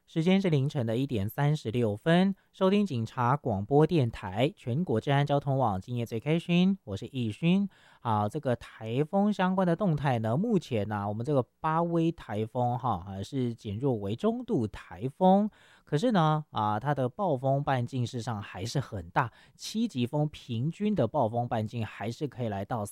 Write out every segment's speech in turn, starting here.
时间是凌晨的1点36分，收听警察广播电台全国治安交通网，今夜最开心，我是易勋。好，这个台风相关的动态呢，目前呢、我们这个巴威台风是减弱为中度台风，可是呢它的暴风半径事实上还是很大，7级风平均的暴风半径还是可以来到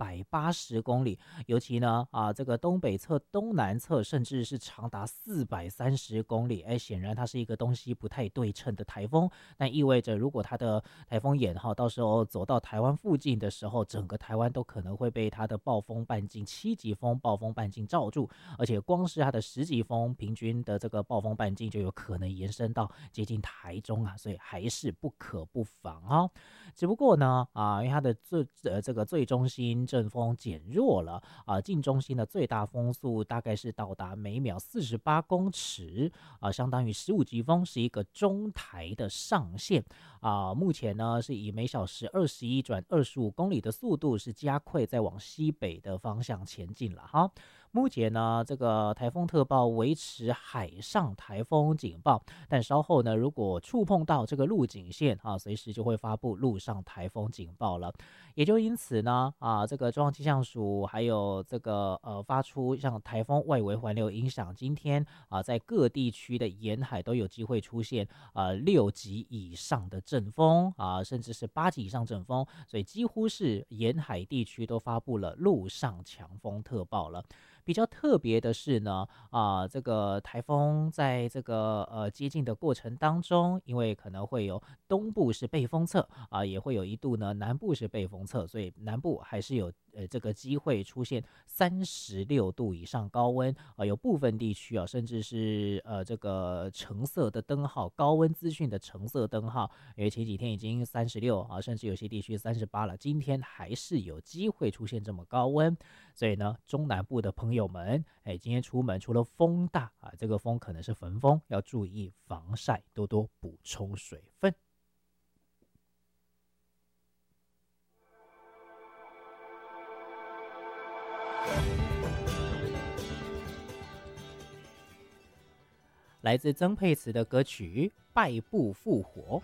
380公里，尤其呢这个东北侧、东南侧甚至是长达430公里。显然它是一个东西不太对称的台风，那意味着如果它的台风眼到时候走到台湾附近的时候，整个台湾都可能会被它的暴风半径7级风暴风半径罩住，而且光是它的10级风平均的这个暴风半径就有可能延伸到接近台中所以还是不可不防只不过呢因为它的这个最中心阵风减弱了近中心的最大风速大概是到达每秒48公尺相当于15级风，是一个中台的上限目前呢是以每小时21转25公里的速度是加快在往西北的方向前进了目前呢这个台风特报维持海上台风警报，但稍后呢如果触碰到这个陆警线随时就会发布陆上台风警报了。也就因此呢这个中央气象署还有这个发出像台风外围环流影响，今天在各地区的沿海都有机会出现6级以上的阵风甚至是8级以上阵风，所以几乎是沿海地区都发布了陆上强风特报了。比较特别的是呢这个台风在这个接近的过程当中，因为可能会有东部是背风侧也会有一度呢南部是背风侧，所以南部还是有这个机会出现36度以上高温有部分地区甚至是这个橙色的灯号，高温资讯的橙色灯号，因为前几天已经36甚至有些地区38了，今天还是有机会出现这么高温，所以呢中南部的朋友们今天出门除了风大这个风可能是焚风，要注意防晒，多多补充水分。来自曾沛慈的歌曲《败部复活》。